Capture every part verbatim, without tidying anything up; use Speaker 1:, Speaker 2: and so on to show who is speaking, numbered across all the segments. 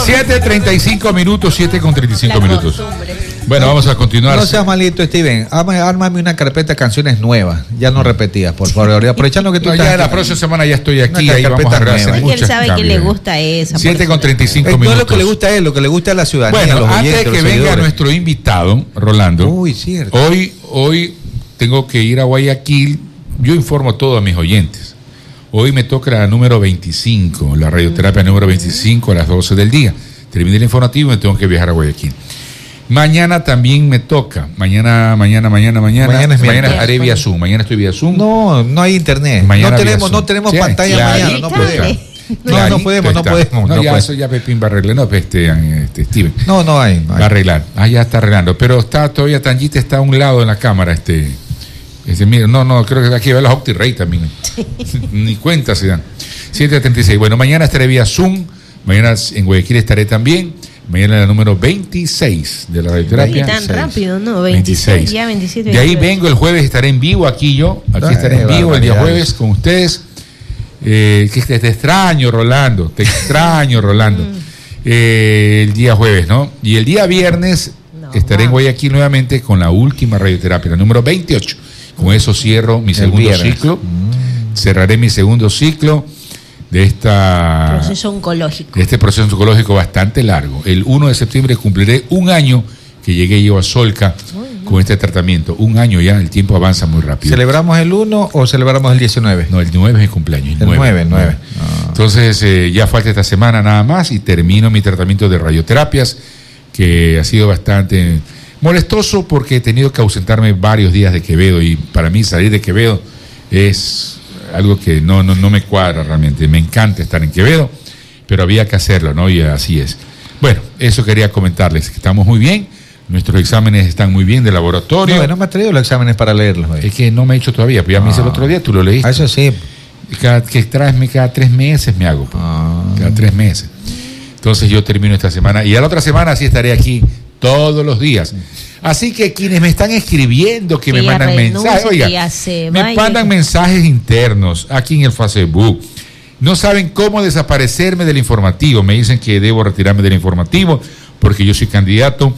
Speaker 1: siete treinta y cinco minutos, siete con treinta y cinco minutos. Bueno, vamos a continuar.
Speaker 2: No seas malito, Steven. Ármame una carpeta de canciones nuevas, ya no repetidas, por favor. Aprovechando que tú
Speaker 1: no,
Speaker 2: estás.
Speaker 1: Ya la próxima semana ya estoy aquí. Ahí vamos a
Speaker 3: hacer es que él sabe que le gusta esa.
Speaker 1: siete con treinta y cinco minutos.
Speaker 2: No es lo que le gusta a él, lo que le gusta a la ciudadanía.
Speaker 1: Bueno,
Speaker 2: a los
Speaker 1: antes
Speaker 2: oyentes,
Speaker 1: de que
Speaker 2: los
Speaker 1: venga
Speaker 2: seguidores.
Speaker 1: nuestro invitado, Rolando.
Speaker 2: Uy, cierto.
Speaker 1: Hoy, hoy tengo que ir a Guayaquil. Yo informo a todos mis oyentes. Hoy me toca la número veinticinco, la radioterapia número veinticinco a las doce del día. Terminé el informativo y me tengo que viajar a Guayaquil. Mañana también me toca. Mañana, mañana, mañana, mañana.
Speaker 2: Mañana es
Speaker 1: mañana
Speaker 2: miércoles.
Speaker 1: haré vía Zoom. Mañana estoy vía Zoom.
Speaker 2: No, no hay internet.
Speaker 1: Mañana
Speaker 2: no
Speaker 1: vía
Speaker 2: tenemos,
Speaker 1: Zoom.
Speaker 2: no tenemos
Speaker 1: Sí,
Speaker 2: pantalla
Speaker 1: clarito
Speaker 2: mañana. No
Speaker 1: está.
Speaker 2: podemos. No,
Speaker 1: Clarito
Speaker 2: no podemos, no
Speaker 1: está.
Speaker 2: podemos.
Speaker 1: No,
Speaker 2: no
Speaker 1: ya
Speaker 2: puede.
Speaker 1: eso ya Pepín va a arreglar. No, este, este, Steven.
Speaker 2: No, no hay. no hay.
Speaker 1: Va a arreglar. Ah, ya está arreglando. Pero está todavía Tangita está a un lado en la cámara. Este, este mira, no, no, creo que aquí va los OptiRay también. Ni cuenta se dan. siete treinta y seis. Bueno, mañana estaré vía Zoom. Mañana en Guayaquil estaré también. Mañana la número veintiséis de la radioterapia.
Speaker 3: Tan rápido, ¿no? veintiséis, ya veintisiete.
Speaker 1: De ahí vengo el jueves, estaré en vivo aquí yo. Aquí
Speaker 2: Ay,
Speaker 1: estaré en vivo el día
Speaker 2: barbaridad.
Speaker 1: jueves con ustedes. Eh, que te, te extraño, Rolando. Te extraño, Rolando. Eh, el día jueves, ¿no? Y el día viernes
Speaker 3: No,
Speaker 1: estaré en
Speaker 3: wow.
Speaker 1: Guayaquil nuevamente con la última radioterapia, la número veintiocho. Con eso cierro mi segundo
Speaker 2: viernes.
Speaker 1: ciclo. Cerraré mi segundo ciclo de esta
Speaker 3: Proceso oncológico.
Speaker 1: de este proceso oncológico bastante largo. El uno de septiembre cumpliré un año que llegué yo a Solca con este tratamiento. Un año ya, el tiempo avanza muy rápido.
Speaker 2: ¿Celebramos el uno o celebramos el diecinueve?
Speaker 1: No, el nueve es el cumpleaños.
Speaker 2: El nueve, nueve.
Speaker 1: Entonces, eh, ya falta esta semana nada más y termino mi tratamiento de radioterapias, que ha sido bastante molestoso porque he tenido que ausentarme varios días de Quevedo y para mí salir de Quevedo es algo que no, no, no me cuadra realmente. Me encanta estar en Quevedo, pero había que hacerlo, ¿no? Y así es. Bueno, eso quería comentarles, que estamos muy bien, nuestros exámenes están muy bien de laboratorio.
Speaker 2: No, no me ha traído los exámenes para leerlos.
Speaker 1: Es que no me he hecho todavía, pero ya me hice el otro día, tú lo leíste.
Speaker 2: Ah, eso sí.
Speaker 1: Cada, que traesme cada tres meses me hago, pues.
Speaker 2: Ah.
Speaker 1: Cada tres meses. Entonces yo termino esta semana y a la otra semana sí estaré aquí todos los días. Así que quienes me están escribiendo, que,
Speaker 3: Que
Speaker 1: me
Speaker 3: ya
Speaker 1: mandan
Speaker 3: renuncie,
Speaker 1: mensajes, oiga,
Speaker 3: que ya se
Speaker 1: me
Speaker 3: vaya.
Speaker 1: mandan mensajes internos aquí en el Facebook. No saben cómo desaparecerme del informativo. Me dicen que debo retirarme del informativo porque yo soy candidato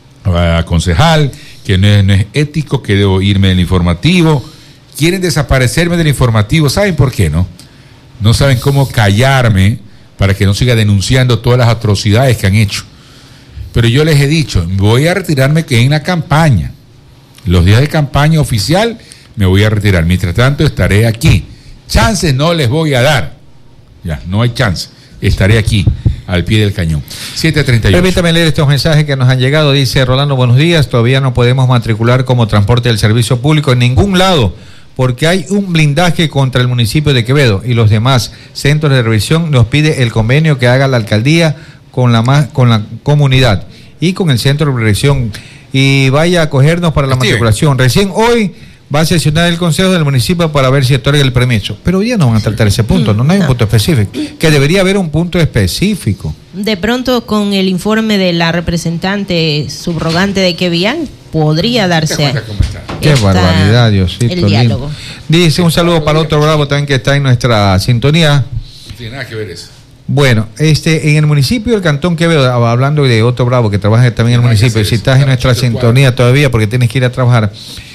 Speaker 1: a concejal, que no es, no es ético, que debo irme del informativo. Quieren desaparecerme del informativo. ¿Saben por qué, no? No saben cómo callarme para que no siga denunciando todas las atrocidades que han hecho. Pero yo les he dicho, voy a retirarme que en la campaña. Los días de campaña oficial me voy a retirar. Mientras tanto estaré aquí. Chances no les voy a dar. Ya, no hay chance. Estaré aquí, al pie del cañón. siete treinta y ocho.
Speaker 2: Permítame leer estos mensajes que nos han llegado. Dice Rolando, buenos días. Todavía no podemos matricular como transporte del servicio público en ningún lado, porque hay un blindaje contra el municipio de Quevedo y los demás centros de revisión. Nos pide el convenio que haga la alcaldía con la más, con la comunidad y con el centro de revisión y vaya a acogernos para la
Speaker 1: Steven.
Speaker 2: matriculación. Recién hoy va a sesionar el consejo del municipio para ver si otorga el permiso, pero ya no van a tratar ese punto, no, no hay un
Speaker 3: No.
Speaker 2: punto específico, que debería haber un punto específico.
Speaker 3: De pronto, con el informe de la representante subrogante de Quevián, podría
Speaker 1: ¿Te
Speaker 3: darse
Speaker 1: cuenta cómo está?
Speaker 2: Qué
Speaker 3: esta-
Speaker 2: barbaridad, Diosito
Speaker 3: el
Speaker 2: lindo.
Speaker 3: diálogo.
Speaker 2: Dice un saludo para otro bravo también que está en nuestra sintonía.
Speaker 1: No tiene nada que ver eso.
Speaker 2: Bueno, este, en el municipio del Cantón Quevedo, hablando de Otto Bravo, que trabaja también en el
Speaker 1: No hay que
Speaker 2: municipio,
Speaker 1: hacer
Speaker 2: si
Speaker 1: eso,
Speaker 2: estás en
Speaker 1: está
Speaker 2: nuestra
Speaker 1: mucho
Speaker 2: sintonía todavía, porque tienes que ir a trabajar,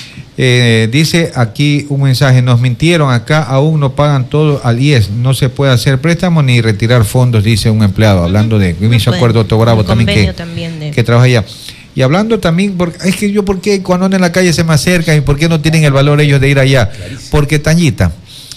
Speaker 2: eh, dice aquí un mensaje, nos mintieron, acá aún no pagan todo al I E S, no se puede hacer préstamos ni retirar fondos, dice un empleado, hablando de, me hizo
Speaker 3: puede.
Speaker 2: acuerdo Otto Bravo
Speaker 3: Un
Speaker 2: también, que,
Speaker 3: convenio también de-
Speaker 2: que trabaja allá. Y hablando también, porque, es que yo, ¿por qué cuando ando en la calle se me acercan y por qué no tienen el valor ellos de ir allá? Porque, Tañita,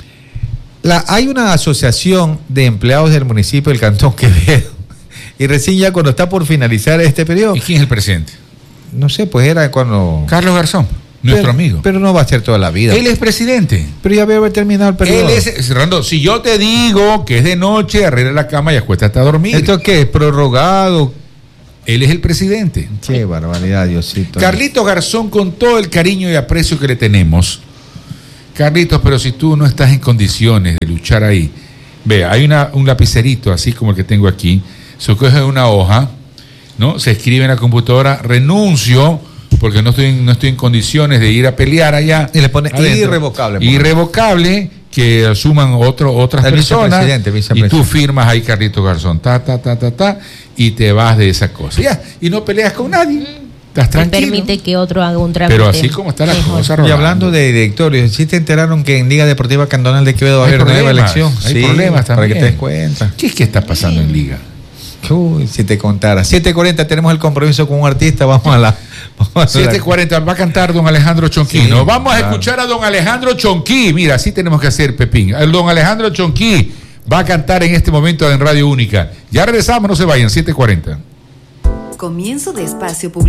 Speaker 2: la, hay una asociación de empleados del municipio del Cantón Quevedo y recién ya cuando está por finalizar este periodo,
Speaker 1: ¿Y quién es el presidente?
Speaker 2: no sé, pues era cuando...
Speaker 1: Carlos Garzón, nuestro
Speaker 2: pero,
Speaker 1: amigo.
Speaker 2: Pero no va a ser toda la vida.
Speaker 1: Él es presidente.
Speaker 2: Pero ya debe haber terminado el periodo.
Speaker 1: Él es, Fernando, si yo te digo que es de noche, arregla la cama y acuéstate a dormir.
Speaker 2: ¿Esto qué es? ¿Prorrogado?
Speaker 1: Él es el presidente.
Speaker 2: Qué barbaridad, Diosito.
Speaker 1: Carlito Garzón, con todo el cariño y aprecio que le tenemos. Carlitos, pero si tú no estás en condiciones de luchar ahí, vea, hay una, un lapicerito así como el que tengo aquí, se coge una hoja, ¿no? Se escribe en la computadora, renuncio, porque no estoy en, no estoy en condiciones de ir a pelear allá.
Speaker 2: Y le pone
Speaker 1: adentro.
Speaker 2: irrevocable, pone.
Speaker 1: Irrevocable, que asuman otro, otras
Speaker 2: El
Speaker 1: personas.
Speaker 2: vicepresidente,
Speaker 1: Y
Speaker 2: vicepresidente.
Speaker 1: tú firmas ahí, Carlito Garzón, ta, ta, ta, ta, ta, y te vas de esa cosa. Ya, y no peleas con nadie. Estás tranquilo.
Speaker 3: Permite que otro haga un trámite.
Speaker 1: Pero así como está la
Speaker 3: mejor.
Speaker 1: cosa,
Speaker 2: Y
Speaker 1: Rolando.
Speaker 2: hablando de directorios, ¿sí te enteraron que en Liga Deportiva Candonal de Quevedo va a
Speaker 1: Hay
Speaker 2: haber nueva
Speaker 1: problemas,
Speaker 2: elección?
Speaker 1: hay
Speaker 2: Sí,
Speaker 1: problemas
Speaker 2: para que
Speaker 1: también.
Speaker 2: te des cuenta.
Speaker 1: ¿Qué es que está pasando en Liga?
Speaker 2: Uy, si te contara. siete cuarenta tenemos el compromiso con un artista, vamos a la... Vamos a la-
Speaker 1: siete cuarenta va a cantar don Alejandro Chonquino.
Speaker 2: Sí,
Speaker 1: Vamos a
Speaker 2: claro.
Speaker 1: escuchar a don Alejandro Chonquí. Mira, así tenemos que hacer, Pepín. El don Alejandro Chonquí va a cantar en este momento en Radio Única. Ya regresamos, no se vayan, siete cuarenta.
Speaker 4: Comienzo de espacio publicitario.